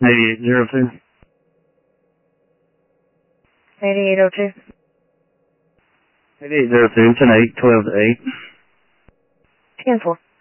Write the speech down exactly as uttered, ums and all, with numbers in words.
eighty-eight zero two. eighty-eight oh two. eighty-eight zero two, ten eight, twelve to eight. ten four.